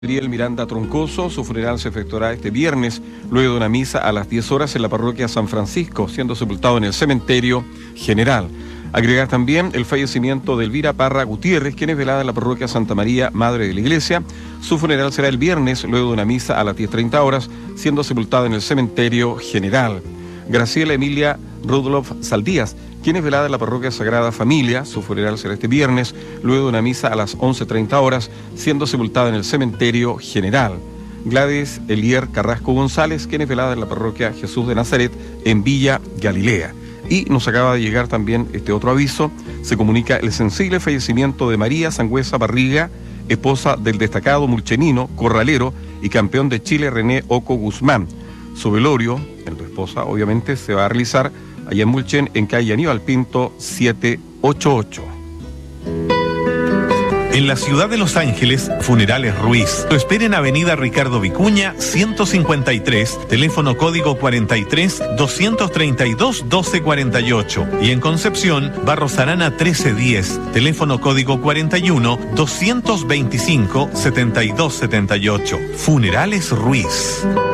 Gabriel Miranda Troncoso. Su funeral se efectuará este viernes, luego de una misa a las 10 horas en la parroquia San Francisco, siendo sepultado en el cementerio general. Agregar también el fallecimiento de Elvira Parra Gutiérrez, quien es velada en la parroquia Santa María, Madre de la Iglesia. Su funeral será el viernes, luego de una misa a las 10:30 horas, siendo sepultada en el cementerio general. Graciela Emilia Rudolf Saldías, quien es velada en la parroquia Sagrada Familia. Su funeral será este viernes, luego de una misa a las 11:30 horas, siendo sepultada en el cementerio general. Gladys Elier Carrasco González, quien es velada en la parroquia Jesús de Nazaret, en Villa Galilea. Y nos acaba de llegar también este otro aviso. Se comunica el sensible fallecimiento de María Sangüesa Barriga, esposa del destacado mulchenino, corralero y campeón de Chile René Oco Guzmán. Su velorio, en tu esposa, obviamente, se va a realizar allá en Mulchen, en calle Aníbal Pinto 788. En la ciudad de Los Ángeles, Funerales Ruiz. Lo espera en Avenida Ricardo Vicuña, 153, teléfono código 43-232-1248. Y en Concepción, Barros Arana 1310, teléfono código 41-225-7278. Funerales Ruiz.